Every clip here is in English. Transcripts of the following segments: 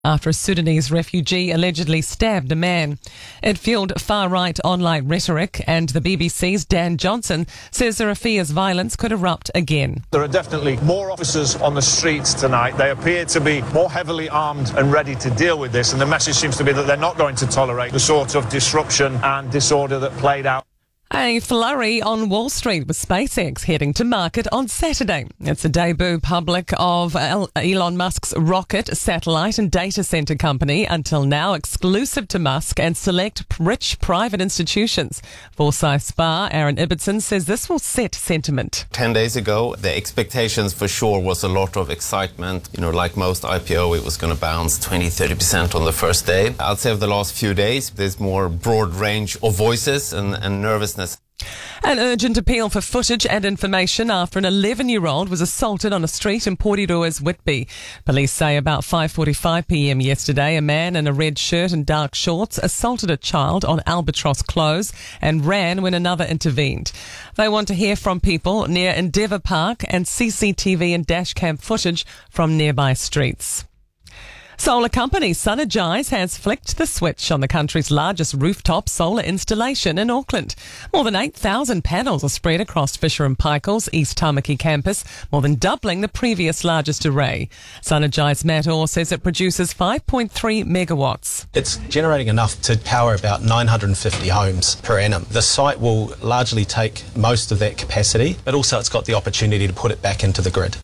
after a Sudanese refugee allegedly stabbed a man. It fueled far-right online rhetoric, and the BBC's Dan Johnson says there are fears violence could erupt again. There are definitely more officers on the streets tonight. They appear to be more heavily armed and ready to deal with this, and the message seems to be that they're not going to tolerate the sort of disruption and disorder that played out. A flurry on Wall Street with SpaceX heading to market on Saturday. It's a debut public of Elon Musk's rocket, satellite and data center company, until now exclusive to Musk and select rich private institutions. Forsyth Spa, Aaron Ibbotson, says this will set sentiment. 10 days ago, the expectations for sure was a lot of excitement. Like most IPO, it was going to bounce 20-30% on the first day. I'd say over the last few days, there's more broad range of voices and nervousness. An urgent appeal for footage and information after an 11-year-old was assaulted on a street in Porirua Whitby. Police say about 5:45 p.m. yesterday, a man in a red shirt and dark shorts assaulted a child on Albatross Close and ran when another intervened. They want to hear from people near Endeavour Park and CCTV and dashcam footage from nearby streets. Solar company Sunergies has flicked the switch on the country's largest rooftop solar installation in Auckland. More than 8,000 panels are spread across Fisher & Paykel's East Tamaki campus, more than doubling the previous largest array. Sunergies Matt Orr says it produces 5.3 megawatts. It's generating enough to power about 950 homes per annum. The site will largely take most of that capacity, but also it's got the opportunity to put it back into the grid.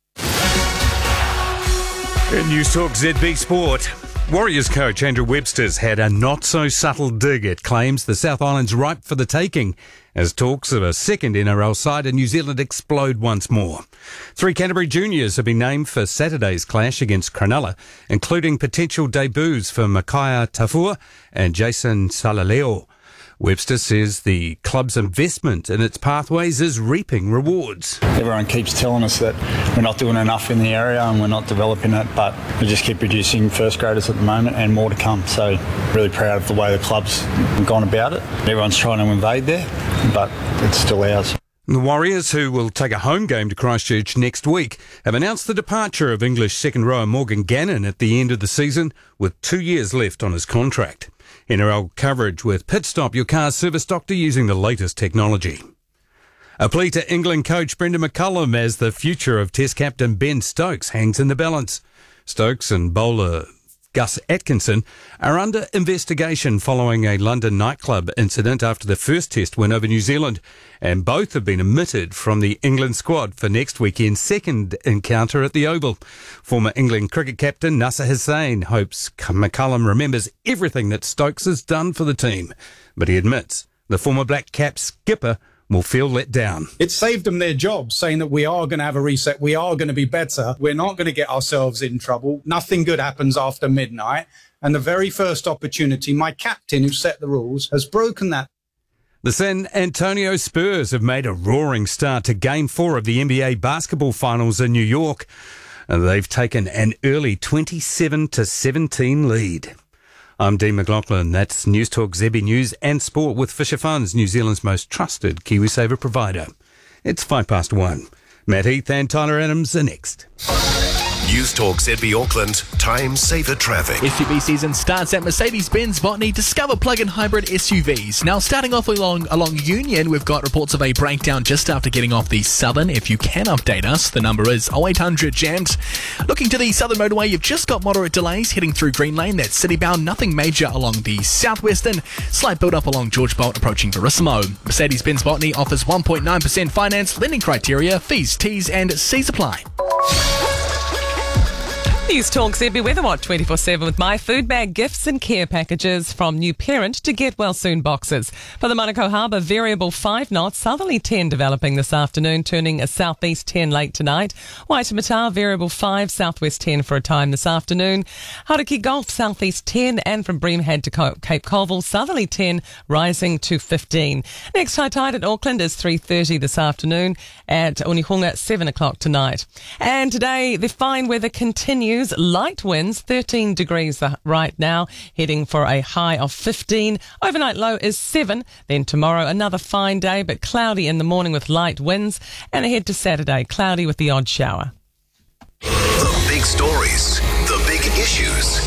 In News Talk ZB Sport, Warriors coach Andrew Webster's had a not-so-subtle dig at claims the South Island's ripe for the taking as talks of a second NRL side in New Zealand explode once more. 3 Canterbury juniors have been named for Saturday's clash against Cronulla, including potential debuts for Makaya Tafua and Jason Salaleo. Webster says the club's investment in its pathways is reaping rewards. Everyone keeps telling us that we're not doing enough in the area and we're not developing it, but we just keep producing first graders at the moment and more to come. So really proud of the way the club's gone about it. Everyone's trying to invade there, but it's still ours. The Warriors, who will take a home game to Christchurch next week, have announced the departure of English second rower Morgan Gannon at the end of the season, with 2 years left on his contract. NRL coverage with Pit Stop, your car's service doctor using the latest technology. A plea to England coach Brendan McCullum as the future of Test captain Ben Stokes hangs in the balance. Stokes and bowler Gus Atkinson are under investigation following a London nightclub incident after the first Test win over New Zealand, and both have been omitted from the England squad for next weekend's second encounter at the Oval. Former England cricket captain Nasser Hussain hopes McCullum remembers everything that Stokes has done for the team, but he admits the former Black Cap skipper will feel let down. It saved them their jobs, saying that we are going to have a reset, we are going to be better, we're not going to get ourselves in trouble, nothing good happens after midnight, and the very first opportunity, my captain who set the rules has broken that. The San Antonio Spurs have made a roaring start to Game 4 of the NBA basketball finals in New York, and they've taken an early 27-17 lead. I'm Dean McLaughlin. That's News Talk ZB News and Sport with Fisher Funds, New Zealand's most trusted KiwiSaver provider. It's 1:05. Matt Heath and Tyler Adams are next. News Talk ZB Auckland, time saver traffic. SUV season starts at Mercedes-Benz Botany. Discover plug-in hybrid SUVs. Now starting off along Union, we've got reports of a breakdown just after getting off the Southern. If you can update us, the number is 0800 jammed. Looking to the Southern Motorway, you've just got moderate delays heading through Green Lane. That's city-bound, nothing major along the Southwestern. Slight build-up along George Bolt approaching Verissimo. Mercedes-Benz Botany offers 1.9% finance, lending criteria, fees, T's and C's apply. News Talk ZB Weather Watch 24/7 with My Food Bag gifts and care packages from new parent to Get Well Soon boxes. For the Manukau Harbour, variable 5 knots, southerly 10 developing this afternoon, turning a southeast 10 late tonight. Waitemata, variable 5, southwest 10 for a time this afternoon. Hauraki Gulf, southeast 10, and from Breamhead to Cape Colville, southerly 10 rising to 15. Next high tide at Auckland is 3:30 this afternoon, at Onehunga 7 o'clock tonight. And today, the fine weather continues. Light winds, 13 degrees right now, heading for a high of 15. Overnight low is 7. Then tomorrow, another fine day, but cloudy in the morning with light winds. And ahead to Saturday, cloudy with the odd shower. The big stories, the big Issues.